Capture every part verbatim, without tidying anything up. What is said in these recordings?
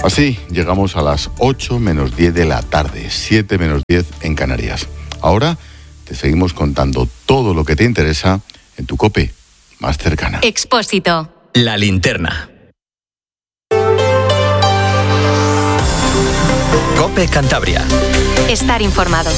Así llegamos a las ocho menos diez de la tarde, siete menos diez en Canarias. Ahora te seguimos contando todo lo que te interesa en tu COPE más cercana. Expósito. La linterna. COPE Cantabria. Estar informado.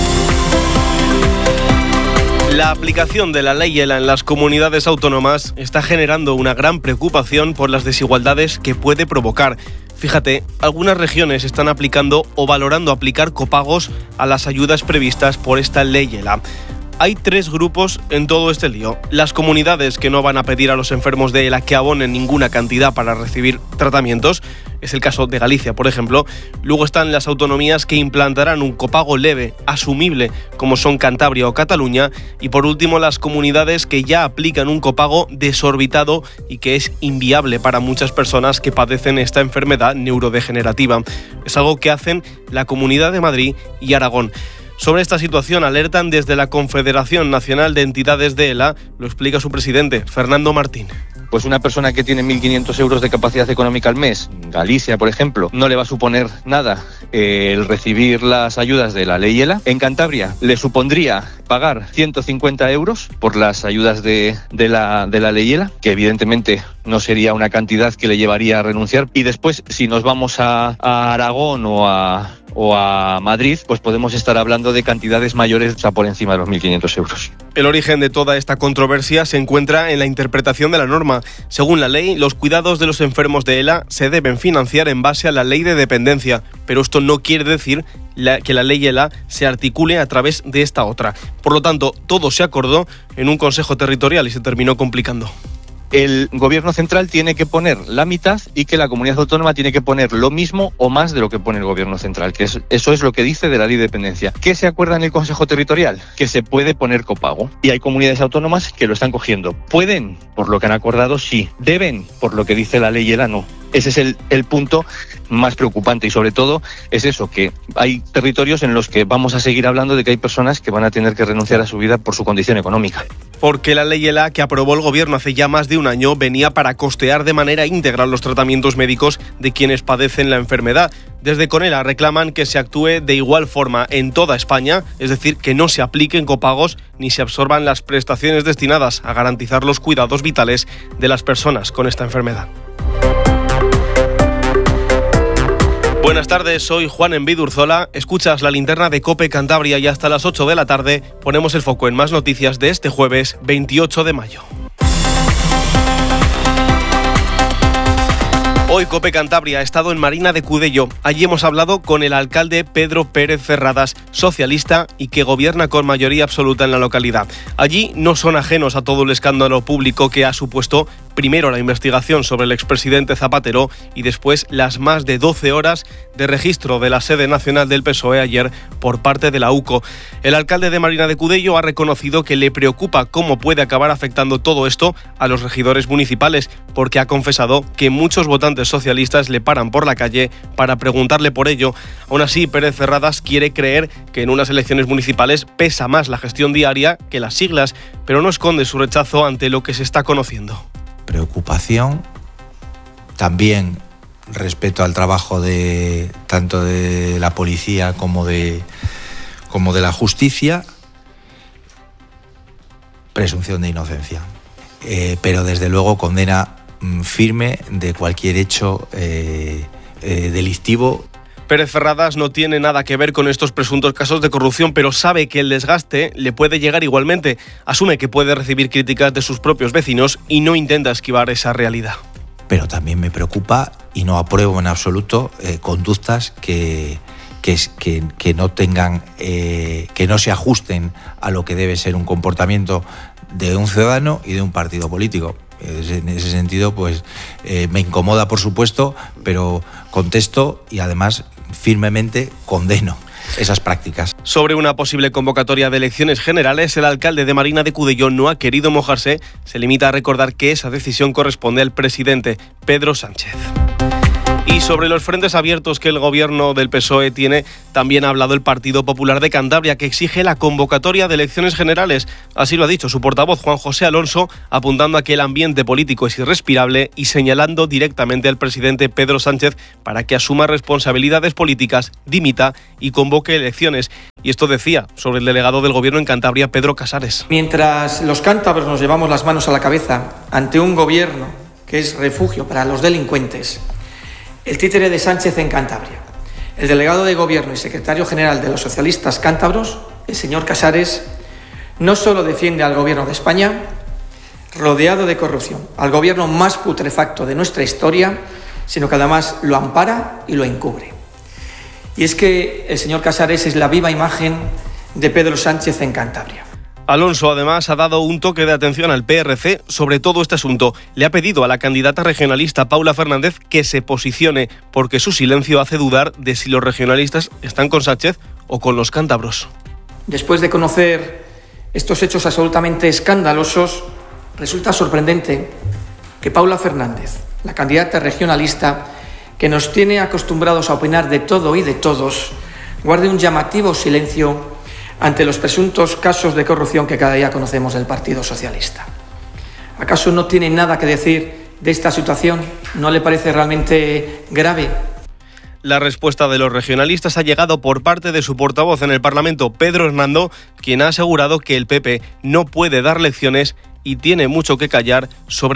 La aplicación de la ley ELA en las comunidades autónomas está generando una gran preocupación por las desigualdades que puede provocar. Fíjate, algunas regiones están aplicando o valorando aplicar copagos a las ayudas previstas por esta ley ELA. Hay tres grupos en todo este lío. Las comunidades que no van a pedir a los enfermos de ELA que abonen ninguna cantidad para recibir tratamientos. Es el caso de Galicia, por ejemplo. Luego están las autonomías que implantarán un copago leve, asumible, como son Cantabria o Cataluña. Y por último, las comunidades que ya aplican un copago desorbitado y que es inviable para muchas personas que padecen esta enfermedad neurodegenerativa. Es algo que hacen la Comunidad de Madrid y Aragón. Sobre esta situación alertan desde la Confederación Nacional de Entidades de ELA, lo explica su presidente, Fernando Martín. Pues una persona que tiene mil quinientos euros de capacidad económica al mes, Galicia, por ejemplo, no le va a suponer nada eh, el recibir las ayudas de la ley ELA. En Cantabria le supondría pagar ciento cincuenta euros por las ayudas de, de, la, de la ley ELA, que evidentemente no sería una cantidad que le llevaría a renunciar. Y después, si nos vamos a, a Aragón o a... o a Madrid, pues podemos estar hablando de cantidades mayores, o sea, por encima de los mil quinientos euros. El origen de toda esta controversia se encuentra en la interpretación de la norma. Según la ley, los cuidados de los enfermos de ELA se deben financiar en base a la ley de dependencia, pero esto no quiere decir la, que la ley ELA se articule a través de esta otra. Por lo tanto, todo se acordó en un consejo territorial y se terminó complicando. El gobierno central tiene que poner la mitad y que la comunidad autónoma tiene que poner lo mismo o más de lo que pone el gobierno central, que es, eso es lo que dice de la ley de dependencia. ¿Qué se acuerda en el Consejo Territorial? Que se puede poner copago. Y hay comunidades autónomas que lo están cogiendo. ¿Pueden? Por lo que han acordado, sí. ¿Deben? Por lo que dice la ley ELA, no. Ese es el, el punto más preocupante y sobre todo es eso, que hay territorios en los que vamos a seguir hablando de que hay personas que van a tener que renunciar a su vida por su condición económica. Porque la ley ELA que aprobó el gobierno hace ya más de un año venía para costear de manera íntegra los tratamientos médicos de quienes padecen la enfermedad. Desde Conela reclaman que se actúe de igual forma en toda España, es decir, que no se apliquen copagos ni se absorban las prestaciones destinadas a garantizar los cuidados vitales de las personas con esta enfermedad. Buenas tardes, soy Juan Envid Urzola. Escuchas la linterna de COPE Cantabria y hasta las ocho de la tarde ponemos el foco en más noticias de este jueves veintiocho de mayo. Hoy COPE Cantabria ha estado en Marina de Cudello. Allí hemos hablado con el alcalde Pedro Pérez Ferradas, socialista y que gobierna con mayoría absoluta en la localidad. Allí no son ajenos a todo el escándalo público que ha supuesto primero la investigación sobre el expresidente Zapatero y después las más de doce horas de registro de la sede nacional del P S O E ayer por parte de la U C O. El alcalde de Marina de Cudello ha reconocido que le preocupa cómo puede acabar afectando todo esto a los regidores municipales, porque ha confesado que muchos votantes socialistas le paran por la calle para preguntarle por ello. Aún así, Pérez Ferradas quiere creer que en unas elecciones municipales pesa más la gestión diaria que las siglas, pero no esconde su rechazo ante lo que se está conociendo. Preocupación, también respeto al trabajo de tanto de la policía como de, como de la justicia, presunción de inocencia, eh, pero desde luego condena mm, firme de cualquier hecho eh, eh, delictivo. Pérez Ferradas no tiene nada que ver con estos presuntos casos de corrupción, pero sabe que el desgaste le puede llegar igualmente. Asume que puede recibir críticas de sus propios vecinos y no intenta esquivar esa realidad. Pero también me preocupa y no apruebo en absoluto eh, conductas que, que, que, que no tengan, eh, que no se ajusten a lo que debe ser un comportamiento de un ciudadano y de un partido político. En ese sentido, pues eh, me incomoda, por supuesto, pero contesto y además firmemente condeno esas prácticas. Sobre una posible convocatoria de elecciones generales, el alcalde de Marina de Cudello no ha querido mojarse. Se limita a recordar que esa decisión corresponde al presidente Pedro Sánchez. Y sobre los frentes abiertos que el gobierno del P S O E tiene, también ha hablado el Partido Popular de Cantabria, que exige la convocatoria de elecciones generales. Así lo ha dicho su portavoz, Juan José Alonso, apuntando a que el ambiente político es irrespirable y señalando directamente al presidente Pedro Sánchez para que asuma responsabilidades políticas, dimita y convoque elecciones. Y esto decía sobre el delegado del gobierno en Cantabria, Pedro Casares. Mientras los cántabros nos llevamos las manos a la cabeza ante un gobierno que es refugio para los delincuentes, el títere de Sánchez en Cantabria, el delegado de Gobierno y secretario general de los socialistas cántabros, el señor Casares, no solo defiende al Gobierno de España, rodeado de corrupción, al gobierno más putrefacto de nuestra historia, sino que además lo ampara y lo encubre. Y es que el señor Casares es la viva imagen de Pedro Sánchez en Cantabria. Alonso, además, ha dado un toque de atención al P R C sobre todo este asunto. Le ha pedido a la candidata regionalista Paula Fernández que se posicione, porque su silencio hace dudar de si los regionalistas están con Sánchez o con los cántabros. Después de conocer estos hechos absolutamente escandalosos, resulta sorprendente que Paula Fernández, la candidata regionalista, que nos tiene acostumbrados a opinar de todo y de todos, guarde un llamativo silencio ante los presuntos casos de corrupción que cada día conocemos del Partido Socialista. ¿Acaso no tiene nada que decir de esta situación? ¿No le parece realmente grave? La respuesta de los regionalistas ha llegado por parte de su portavoz en el Parlamento, Pedro Hernando, quien ha asegurado que el P P no puede dar lecciones y tiene mucho que callar sobre